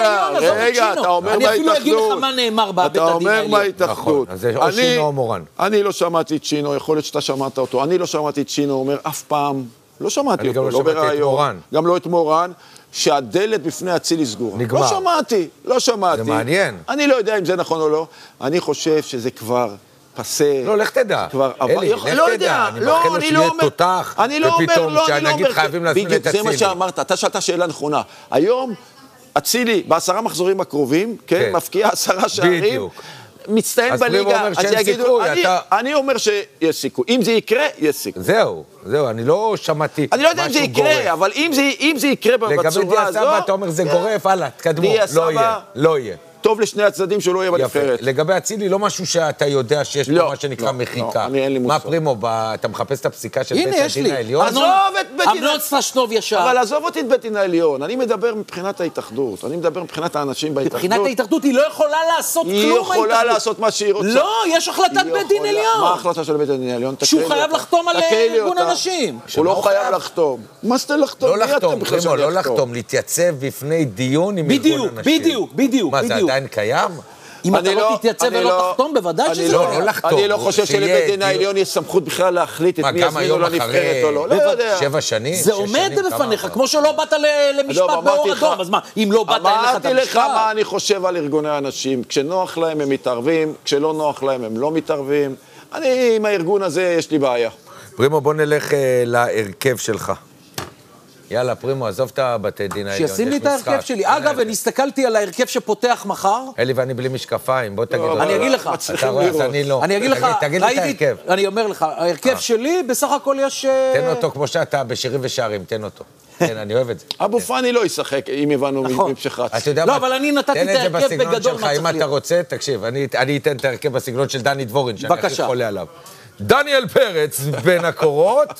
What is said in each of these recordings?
רגע, אתה אומר מה אני אפילו אגיד לך התאחדות. מה נאמר בבית הדין העליון. אתה אומר מה התאחדות. אז זה או שינו או מורן. אני לא שמעתי את שינו, יכול להיות שאתה שמעת אותו. אני לא שמעתי את שינו אומר אף פעם, לא שמעתי אותו, לא בראיון. גם לא את מורן. שהדלת בפני אצילי סגורה. נגמר. לא שמעתי. זה מעניין. אני לא יודע אם זה נכון או לא. אני חושב שזה כבר פסה. לא, לך תדע. אלי, לך תדע. אני מאחל לו שיהיה תותח, ופתאום שנגיד חייבים להזמין את אצילי. זה מה שאמרת, אתה שאלת שאלה נכונה. היום, אצילי, ב10 מחזורים הקרובים, כן, מפקיע 10 שערים. בדיוק. מצטיין בליגה, אז יגידו, אני אומר שיש סיכוי. אם זה יקרה, יש סיכוי. זהו, אני לא שמעתי. אני לא יודע אם זה יקרה, אבל אם זה יקרה בצורה הזו... לגבי דיה סבא, אתה אומר, זה גורף, הלאה, תקדמו, לא יהיה. טוב לשני הצדדים שלא יהיה בנבחרת. לגבי אצילי, לא משהו שאתה יודע שיש פה מה שנקרא מחיקה. אני אין לי מושג. מה פרימו, אתה מחפש את הפסיקה של בית הדין העליון? עזוב את בית הדין. אמנון סטרשנוב ישר. אבל עזוב אותי את בית הדין העליון. אני מדבר מבחינת ההתאחדות. אני מדבר מבחינת האנשים בהתאחדות. מבחינת ההתאחדות היא לא יכולה לעשות כלום. היא יכולה לעשות מה שהיא רוצה. לא, יש החלטת בית דין עליון. מה ההחלטה של בית הדין העליון? שהוא חייב לחתום על ארגון אנשים. הוא לא חייב לחתום. מה זה לחתום? לא לחתום, להתייצב בפני דיון עם ארגון אנשים. בדיוק. מה, זה עדיין קיים? אם אתה לא תתייצב ולא תחתום, בוודאי שזה לא לחתום. אני לא חושב שלבית דין העליון יש סמכות בכלל להחליט את מי יזמינו לנבחרת או לא. לא יודע. 7 שנים? זה עומד בפניך, כמו שלא באת למשפט באור אדום. אז מה, אם לא באת, אין לך את המשפט? אמרתי לך מה אני חושב על ארגוני האנשים. כשנוח להם הם מתערבים, כשלא נוח להם הם לא מתערבים. אני עם הארגון הזה יש לי בעיה. פרימו, בוא נלך להרכב שלך. יאללה, פרימו, עזוב את הבתי דין העליון. שישים לי את ההרכב שלי. אגב, אני הסתכלתי על ההרכב שפותח מחר. אלי ואני בלי משקפיים, בוא תגיד אותו. אני אגיד לך. אתה רואה, אז אני לא. אני אגיד לך, תגיד לי את ההרכב. אני אומר לך, ההרכב שלי, בסך הכל יש... תן אותו כמו שאתה, בשירים ושערים, תן אותו. כן, אני אוהב את זה. אבו פאני לא ישחק, אם הבנו מפשחץ. אתה יודע לא, מה? אבל אני נתתי את ההרכב בגדול מה צריך להיות. אם אתה רוצה, תקשיב, אני אתן את ההרכב בסגנון של דני דבורין, שאני הכי חולה עליו. דניאל פרץ בין הקורות,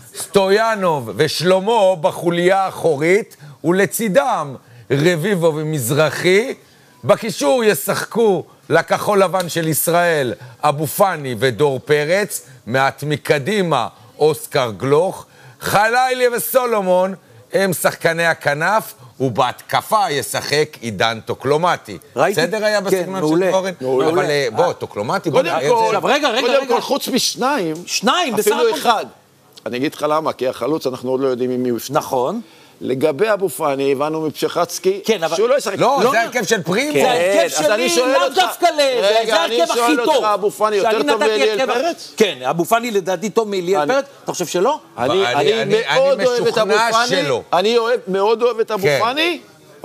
סטויאנוב ושלמה בחוליה האחורית, ולצידם רביבו ומזרחי. בקישור ישחקו לכחול לבן של ישראל אבו פאני ודור פרץ, מעט מקדימה אוסקר גלוך. חלילי וסולומון הם שחקני הכנף, ובהתקפה ישחק עידן טוקלומטי. בסדר היה בסגנון של דבורין? אבל בוא, טוקלומטי, בוא נראה את זה. רגע. קודם כל, חוץ משניים, אפילו אחד. אני אגיד לך למה, כי החלוץ אנחנו עוד לא יודעים עם מי הוא יפתח. נכון. לגבי אבו פאני, הבנו מפשחצקי, שהוא לא ישחק. לא, זה הרכב של פרימו. זה הרכב שלי, לאו דווקא זה הרכב הכי טוב. אני שואל אותך, אבו פאני יותר טוב מאליאל פרץ? כן, אבו פאני לדעתי טוב מאליאל פרץ. אתה חושב שלא? אני מאוד אוהב את אבו פאני. אני מאוד אוהב את אבו פאני.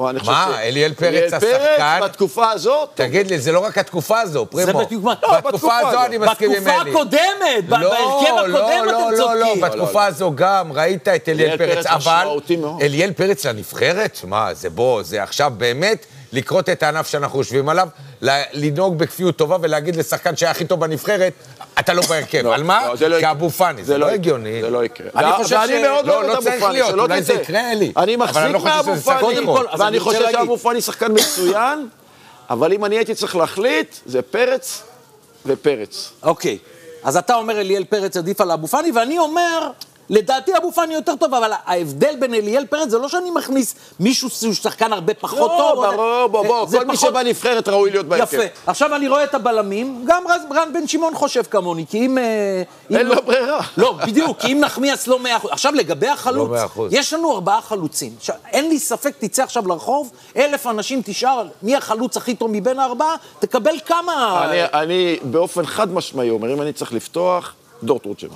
מה, אליאל פרץ השחקן? בתקופה הזאת? תגיד לי, זה לא רק התקופה הזו, פרימו. בתקופה הזו אני מסכים עם אלי. בתקופה הקודמת, בהרכב הקודם אתם צודקים. לא, בתקופה הזו גם ראית את אליאל פרץ, אבל אליאל פרץ לנבחרת? מה, זה עכשיו באמת לקרות את הענף שאנחנו יושבים עליו, לנהוג בכפיות טובה ולהגיד לשחקן שהיה הכי טוב בנבחרת, אתה לא בהרכב. על מה? כאבו פאני, זה לא הגיוני. זה לא יקרה. ואני מאוד אוהב את אבו פאני, שלא אולי זה יקרה, אלי. אני מחזיק מאבו פאני, ואני חושב שאבו פאני שחקן מצוין, אבל אם אני הייתי צריך להחליט, זה פרץ ופרץ. אוקיי, אז אתה אומר אליאל פרץ עדיף על אבו פאני, ואני אומר, לדעתי אבו פאני יותר טוב, אבל ההבדל בין אליאל פרץ זה לא שאני מכניס מישהו שהוא שחקן הרבה פחות טוב. לא, ברור, כל מי שבנבחרת ראוי להיות בהרכב. יפה, עכשיו אני רואה את הבלמים, גם רן בן שמעון חושב כמוני, כי אם... אין לו ברירה. לא, בדיוק, כי אם נחמיאס לא 100%. עכשיו לגבי החלוץ, יש לנו 4 חלוצים. אין לי ספק, תצא עכשיו לרחוב, 1,000 אנשים תשאר, מי החלוץ הכי טוב מבין 4, תקבל כמה... אני באופן חד משמעי אומר, אם אני צריך לפתוח, דור תורג'מן.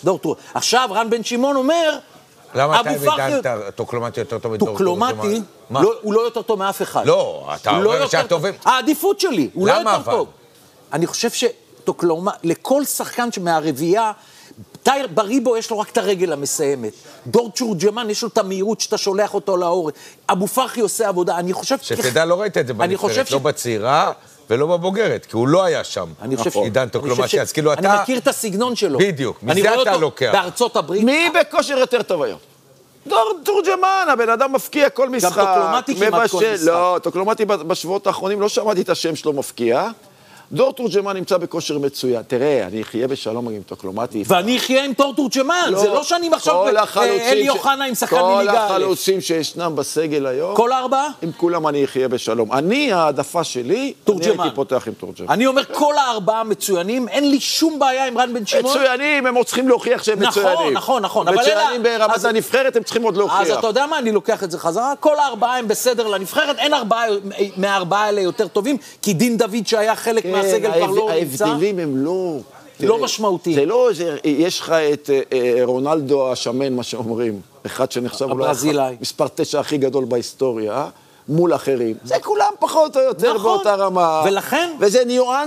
עכשיו רן בן שמעון אומר, למה אתה הבדלת טוקלומטי יותר טוב מדור תורג'מן? טוקלומטי, הוא לא יותר טוב מאף אחד. לא, אתה אומר שהטובים... העדיפות שלי, הוא לא יותר טוב. למה אבל? אני חושב שטוקלומטי, לכל שחקן מהרביעייה, טייר בריבו יש לו רק את הרגל המסיימת. דור תורג'מן יש לו את המהירות שאתה שולח אותו לאור. אבו פרחי עושה עבודה, אני חושב... שתדע, לא ראית את זה בנבחרת, לא בצעירה. ולא בבוגרת, כי הוא לא היה שם. עידן טוקלומטי, אז כאילו אתה... אני מכיר את הסגנון שלו. בדיוק, מזה אתה לוקח. בארצות הברית... מי בכושר יותר טוב היום? דור תורג'מן, הבן אדם מפקיע כל משחק. גם טוקלומטי כמעט כל משחק. לא, טוקלומטי בשבועות האחרונים לא שמעתי את השם שלו מפקיע, דור תורג'מן נמצא בכושר מצוין. תראה, אני אחיה בשלום עם טוקלומטי. ואני אחיה עם דור תורג'מן, זה לא שאני עכשיו אלי אוחנה עם שחקן מליגה. כל החלוצים שישנם בסגל היום. כל הארבעה? עם כולם אני אחיה בשלום. אני, העדפה שלי, אני הייתי פותח עם תורג'מן. אני אומר, כל הארבעה מצוינים, אין לי שום בעיה עם רן בן שמעון. מצוינים, הם עוד צריכים להוכיח שהם מצוינים. נכון. מצוינים ברמת הנבחרת, הם צריכים עוד להוכיח. אז אתה יודע מה, אני לוקח את זה חזרה, כל הארבעה הם בסדר לנבחרת, אין מהארבעה האלה יותר טובים, כי דין דוד שהיה חלק מהסגל כבר לא נמצא. ההבדלים הם לא משמעותיים. זה לא, יש לך את רונלדו השמן, מה שאומרים, אחד שנחשב אולי מספר 9 הכי גדול בהיסטוריה, מול אחרים. זה כולם פחות או יותר באותה רמה. ולכן? וזה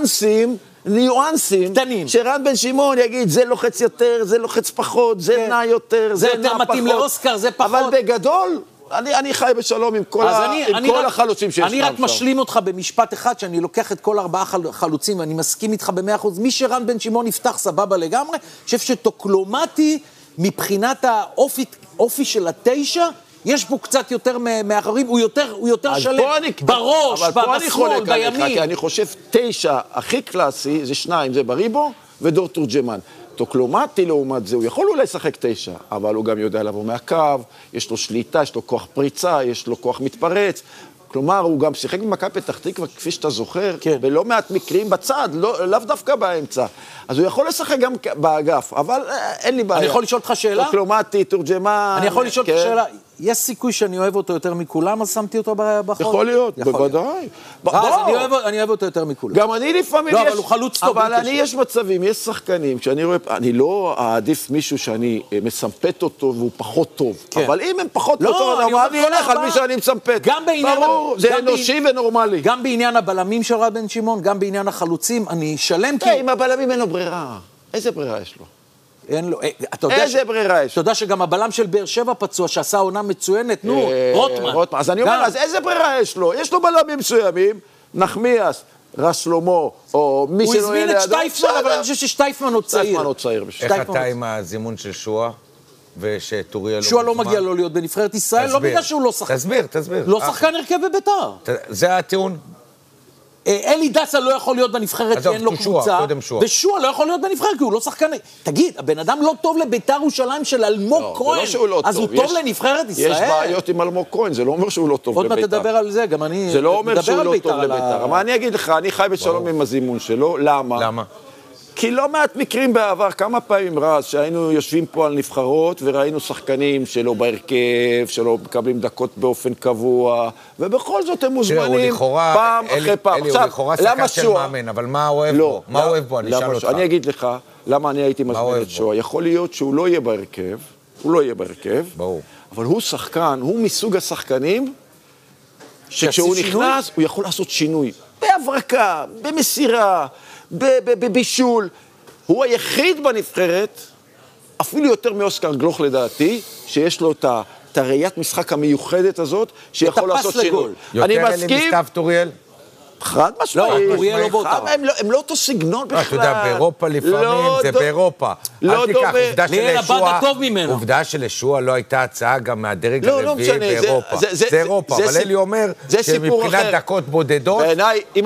ניואנסים קטנים. שרן בן שמעון יגיד, זה לוחץ יותר, זה לוחץ פחות, זה נע יותר, זה נע פחות. זה יותר מתאים לאוסקר, זה פחות. אבל בגדול, אני חי בשלום עם כל החלוצים שיש. אני רק משלים אותך במשפט אחד, שאני לוקח את כל 4 חלוצים, ואני מסכים איתך ב100%. מי שרן בן שמעון יפתח סבבה לגמרי, חושב שטוקלומטי, מבחינת האופי של 9, יש בו קצת יותר מאחרים, הוא יותר שלם בראש, בשמאל, בימין. כי אני חושב 9 הכי קלאסי, זה 2, זה בריבו ודור תורג'מן. טוקלומטי לעומת זה, הוא יכול אולי לשחק 9, אבל הוא גם יודע לבוא מהקו, יש לו שליטה, יש לו כוח פריצה, יש לו כוח מתפרץ. כלומר, הוא גם שיחק במכבי פתח תקווה, כפי שאתה זוכר, בלא מעט מקרים בצד, לאו דווקא באמצע. אז הוא יכול לשחק גם באגף, אבל אין לי בעיה. אני יכול לשאול אותך שאלה? טוקלומטי, תורג'מן. אני יכול לשאול אותך שאלה? יש סיכוי שאני אוהב אותו יותר מכולם, אז שמתי אותו בחור? יכול להיות, בוודאי. אני אוהב אותו יותר מכולם. גם אני לפעמים יש... אבל הוא חלוץ טוב. אבל אני יש מצבים, יש שחקנים, כשאני רואה... אני לא אעדיף מישהו שאני מסמפת אותו והוא פחות טוב. אבל אם הם פחות טוב, אני הולך על מי שאני מסמפת. ברור, זה אנושי ונורמלי. גם בעניין הבלמים של רן בן שמעון, גם בעניין החלוצים, אני שלם כי... עם הבלמים אין לו ברירה. איזה ברירה יש לו? אין לו, איזה ברירה יש? אתה יודע שגם הבלם של באר שבע פצוע, שעשה עונה מצוינת, רוטמן. אז אני אומר, אז איזה ברירה יש לו? יש לו בלמים מסוימים, נחמיאס, רז שלמה, או מי שלא יהיה לידו. הוא הזמין את שטייפמן, אבל אני חושב ששטייפמן עוד צעיר. איך אתה עם הזימון של שואה? ושטוריאל... שואה לא מגיע לו להיות בנבחרת ישראל, לא בגלל שהוא לא שחקן. תסביר. לא שחקן הרכב בביתר. זה הטיעון. אלי דסה לא יכול להיות בנבחרת כי אין לו קבוצה, ושועה לא יכול להיות בנבחרת כי הוא לא שחקן. תגיד, הבן אדם לא טוב לביתר ירושלים של אלמוג כהן, אז הוא טוב לנבחרת ישראל? יש בעיות עם אלמוג כהן, זה לא אומר שהוא לא טוב לביתר. עוד מעט תדבר על זה, גם אני... זה לא אומר שהוא לא טוב לביתר. אבל אני אגיד לך, אני חי בשלום עם הזימון שלו, למה? כי לא מעט מקרים בעבר, כמה פעמים רז, שהיינו יושבים פה על נבחרות, וראינו שחקנים שלא בהרכב, שלא מקבלים דקות באופן קבוע, ובכל זאת הם מוזמנים פעם אחרי פעם. הוא לכאורה שחקן של מאמן, אבל מה אוהב בו? מה אוהב בו? אני אשאל אותך. אני אגיד לך, למה אני הייתי מזמין את שואה. יכול להיות שהוא לא יהיה בהרכב, אבל הוא שחקן, הוא מסוג השחקנים, שכשהוא נכנס, הוא יכול לעשות שינוי. בהברקה, במסירה, בבישול. הוא היחיד בנבחרת, אפילו יותר מאוסקר גלוך לדעתי, שיש לו את הראיית משחק המיוחדת הזאת, שיכול לעשות שינוי. יותר אלי מסתיו טוריאל? חד משמעית. לא, טוריאל לא באותה. הם לא אותו סגנון בכלל. אתה יודע, באירופה לפעמים זה באירופה. לא דומה. עובדה שלשוע לא הייתה הצעה גם מהדרג הרביעי באירופה. זה אירופה, אבל אלי אומר שמבחינת דקות בודדות... בעיניי, אם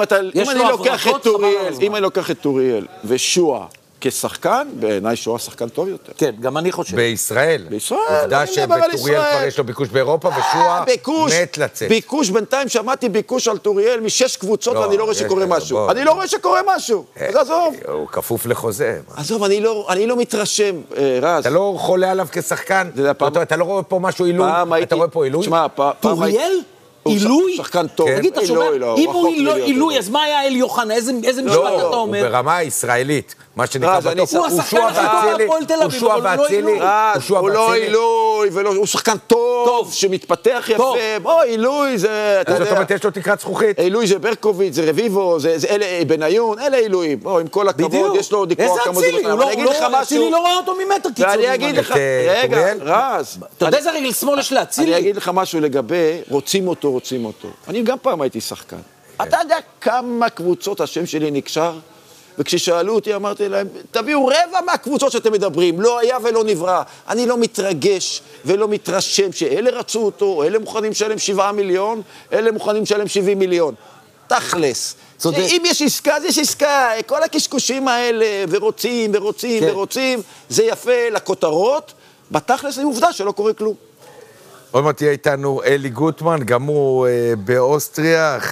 אני לוקח את טוריאל ושוע כשחקן, בעיניי שואה שחקן טוב יותר. כן, גם אני חושב. בישראל. עובדה שבטוריאל כבר יש לו ביקוש באירופה, ושואה מת לצאת. ביקוש, בינתיים שמעתי ביקוש על טוריאל מ6 קבוצות, ואני לא רואה שקורה משהו. אני לא רואה שקורה משהו. אז עזוב. הוא כפוף לחוזה. עזוב, אני לא מתרשם, רז. אתה לא חולה עליו כשחקן? אתה לא רואה פה משהו עילוי? אתה רואה פה עילוי? טוריאל? עילוי? שחקן טוב. תגיד, אתה שומע? אם הוא עילוי, אז מה היה אלי אוחנה? איזה משפט אתה אומר? הוא ברמה הישראלית. מה שנקרא בטופ, הוא השחקן הכי טוב בפועל תל אביב, אבל הוא לא עילוי, הוא שחקן טוב, שמתפתח יפה. בוא, עילוי זה, אתה יודע. זאת אומרת, יש לו תקרת זכוכית. עילוי זה ברקוביץ', זה רביבו, זה בניון, אלה עילויים. בוא, עם כל הכבוד, יש לו דיקוח כמה זה. אצילי לא רואה אותו ממטר קיצוני. ואני אגיד לך, רגע, רז. אתה יודע איזה רגל שמאל יש להצילי? אני אגיד לך משהו לגבי, רוצים אותו. אני גם פעם הייתי שחקן. אתה יודע כמה קבוצות השם שלי נקשר? וכששאלו אותי, אמרתי להם, תביאו רבע מהקבוצות שאתם מדברים, לא היה ולא נברא. אני לא מתרגש ולא מתרשם שאלה רצו אותו, אלה מוכנים לשלם 7 מיליון, אלה מוכנים לשלם 70 מיליון. תכלס. אם יש עסקה, אז יש עסקה. כל הקשקושים האלה, ורוצים, זה יפה לכותרות, בתכלס זה עובדה שלא קורה כלום. עוד מעט תהיה איתנו אלי גוטמן, גם הוא באוסטריה,